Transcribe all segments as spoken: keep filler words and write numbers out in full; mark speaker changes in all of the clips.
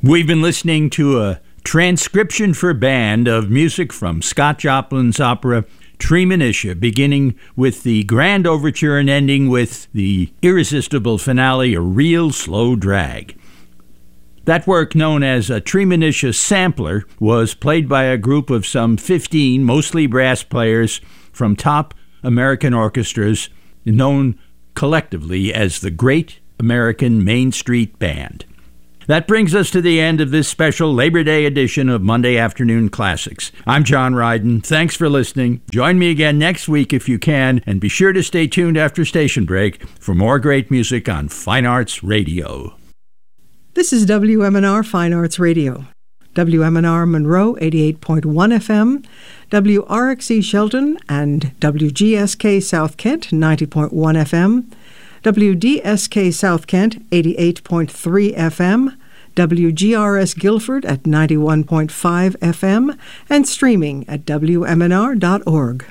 Speaker 1: We've been listening to a transcription for band of music from Scott Joplin's opera Treemonisha, beginning with the grand overture and ending with the irresistible finale, A Real Slow Drag. That work, known as a Treemonisha sampler, was played by a group of some fifteen, mostly brass players from top American orchestras, known collectively as the Great American Main Street Band. That brings us to the end of this special Labor Day edition of Monday Afternoon Classics. I'm John Ryden. Thanks for listening. Join me again next week if you can, and be sure to stay tuned after station break for more great music on Fine Arts Radio.
Speaker 2: This is W M N R Fine Arts Radio. W M N R Monroe eighty-eight point one F M, W R X E Shelton and W G S K South Kent ninety point one F M, W D S K South Kent eighty-eight point three F M, W G R S Guilford at ninety-one point five F M, and streaming at W M N R dot org.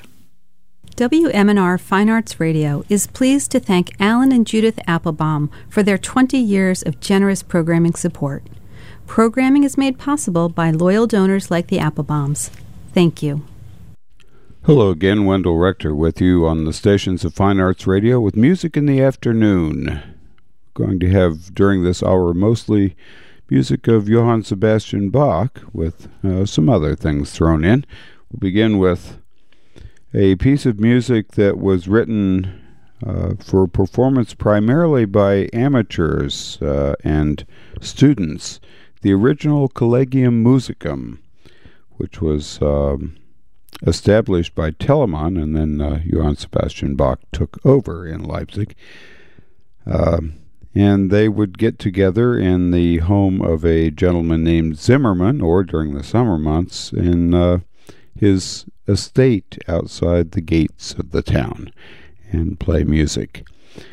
Speaker 3: W M N R Fine Arts Radio is pleased to thank Alan and Judith Applebaum for their twenty years of generous programming support. Programming is made possible by loyal donors like the Applebaums. Thank you.
Speaker 4: Hello again, Wendell Rector with you on the stations of Fine Arts Radio with music in the afternoon. Going to have during this hour mostly music of Johann Sebastian Bach with uh, some other things thrown in. We'll begin with a piece of music that was written uh, for performance primarily by amateurs uh, and students. The original Collegium Musicum, which was um, established by Telemann, and then uh, Johann Sebastian Bach took over in Leipzig. Uh, and they would get together in the home of a gentleman named Zimmermann, or during the summer months, in uh, his estate outside the gates of the town, and play music.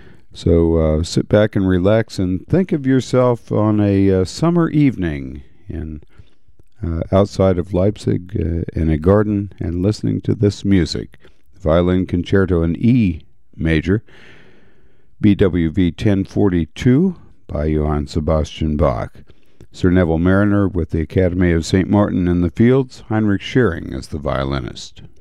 Speaker 4: So uh, sit back and relax and think of yourself on a uh, summer evening in uh, outside of Leipzig uh, in a garden and listening to this music. Violin Concerto in E major, B W V ten forty-two by Johann Sebastian Bach. Sir Neville Mariner with the Academy of Saint Martin in the Fields, Heinrich Schering as the violinist.